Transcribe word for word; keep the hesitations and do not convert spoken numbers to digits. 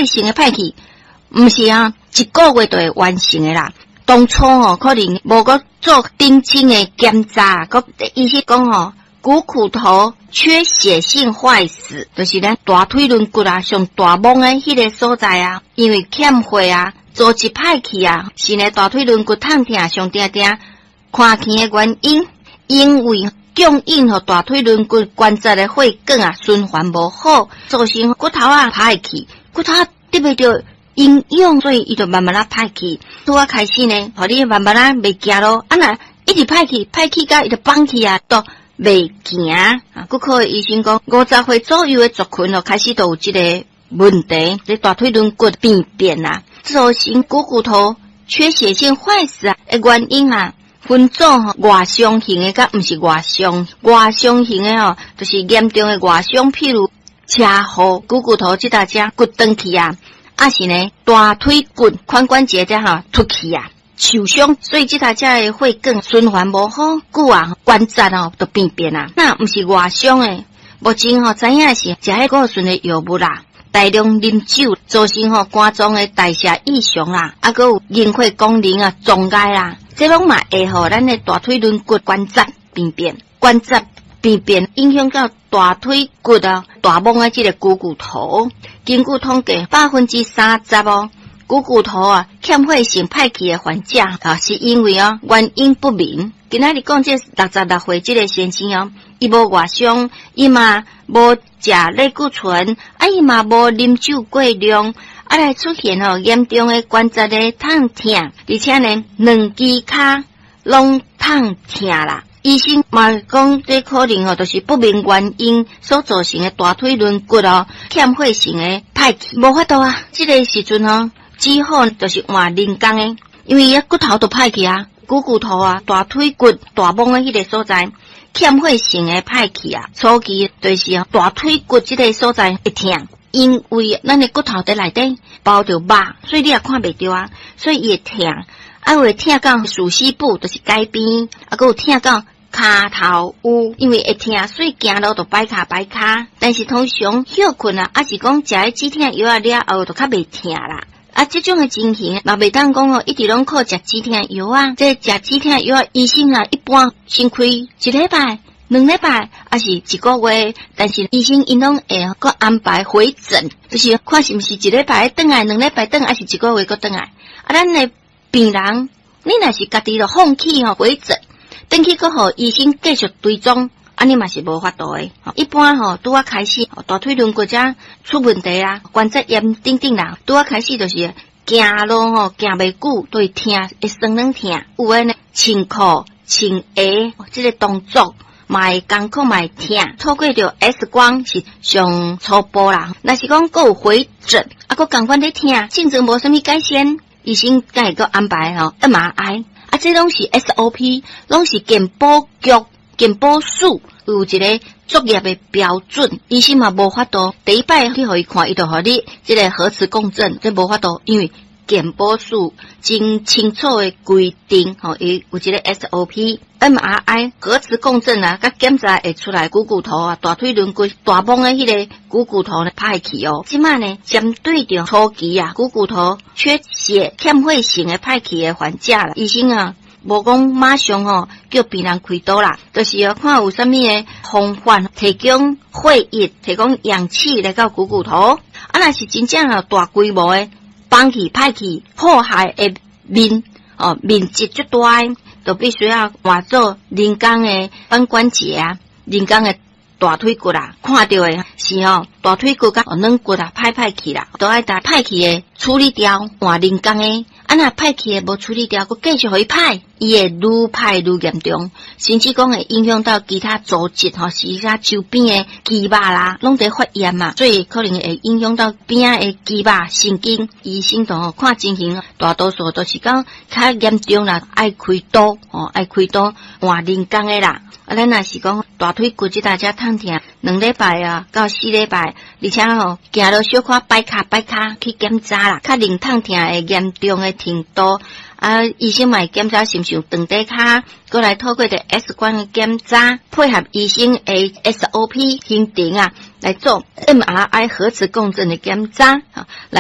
会性的歹去，毋是啊，一个月就会完成的啦。当初哦，可能无个做定睛的检查，个医生讲哦，股骨头缺血性坏死，就是咱大腿轮骨啊，上大몸的迄个所在啊，因为欠血啊，组织歹去啊，是呢大腿轮骨痛痛上定定看见的原因，因为供应和大腿轮骨关节的血管啊循环无好，造成骨头啊歹去，骨头得不到营养，所以伊就慢慢啊歹去。拄啊开始呢，互你慢慢啊袂行咯，啊若一直歹去，歹去甲伊就放弃啊，都袂行啊。骨科医生讲，五十岁左右的族群哦，开始都有这个问题，这大腿轮骨病变啊，造成股骨头缺血性坏死啊的原因啊。分种吼外伤型的，甲毋是外伤，外伤型的吼，就是严重的外伤，譬如车祸、股骨头即搭只骨断去啊，啊是呢大腿骨髋关节只吼凸起啊，受伤，所以即搭只的血管循环无好，骨啊关节哦都病变啊。那毋是外伤的，目前吼知影是食迄个顺的药物啦。大量啉酒造成吼肝脏的代谢异常啦，啊，佮有凝血功能啊障碍啦，这拢嘛会互咱的大腿轮骨关节病变，关节病变影响到大腿骨啊大몸的这个股骨头。根据统计，百分之三十哦，股骨头啊欠血性歹去的患者啊，是因为哦原因不明。今仔日讲这六十六岁这个先生哦，伊无外伤，伊嘛无食类固醇，啊伊嘛无啉酒过量，啊来出现吼严重的关节的痛痛，而且呢两支骹拢痛痛啦。医生嘛讲，这可能哦，就是不明原因所造成的大腿轮骨哦欠血性的歹去，无法度啊。这个时阵哦，只好就是换人工的，因为伊骨头都歹去啊。股骨头啊，大腿骨大몸的迄个所在欠血性的歹去啊，初期就是啊大腿骨这个所在会痛，因为咱的骨头在内底包着肉，所以你也看袂到啊，所以伊会痛，啊会痛到属膝部，就是街边，啊佮有痛到骹头有，因为会痛，所以行路就摆骹摆骹，但是通常休困啊，还是讲食迄止痛药啊了后就较袂痛啦。啊，这种的情形，嘛袂当讲哦，一直拢靠食止痛药啊。这食止痛药啊，医生啊，一般先开一礼拜、两礼拜，还是一个月。但是医生因拢会佮安排回诊，就是看是毋是一礼拜转来，两礼拜转，还是一个月佮转来。啊，咱的病人，你若是家己就放弃吼回诊，转去佮互医生继续追踪。安尼嘛是无法度诶，一般吼拄啊开始大腿轮骨遮出问题啊，关节炎等等啦，拄啊开始就是行路吼行袂久，都会痛，会酸软痛，有诶呢穿裤穿鞋，即个动作嘛会艰苦嘛会痛，透过着 X 光是上初步啦。若是讲佮有回诊，啊佮共款咧痛，症状无啥物改善，医生才会佮安排吼 M R I， 啊这拢是 S O P， 拢是健保局。健保署有一个作业的标准，医生嘛无法度第一摆去互伊看，伊就互你这个核磁共振，这无法度，因为健保署真清楚的规定，吼，伊有一个 S O P。M R I 核磁共振啊，甲检查会出来股骨头啊，大腿轮骨大몸的迄个股骨头呢歹去哦。即摆呢，针对着初期啊，股骨头缺血欠血性的歹去的患者啦，医生啊。无讲马上吼、哦、叫病人开刀啦，就是要看有啥物诶方法提供血液、提供氧气来到股骨头。啊，若是真正有大规模诶放弃、歹去、破坏诶面哦面积最大，就必须要换做人工诶髋关节啊，人工诶大腿骨啦，看到诶是哦大腿骨甲软骨啊歹歹去啦，都爱打歹去诶处理掉，换人工诶。啊，若歹去诶无处理掉，佮继续互伊歹，伊会愈歹愈严重，甚至讲会影响到其他组织吼，其他周边诶肌肉啦，拢在发炎嘛，所以可能会影响到边仔诶肌肉、神经。医生同看情形，大多数都是讲较严重啦，爱开刀哦，爱开刀换人工诶啦。啊，咱若是讲大腿骨即搭只痛痛，两礼拜啊到四礼拜，而且吼行路小可摆骹摆骹去检查啦，较令痛痛诶严重诶程度。啊，医生嘛会检查是毋是有长底骹，过来透过着 X 光诶检查，配合医生诶 S O P 行程啊来做 M R I 核磁共振诶检查。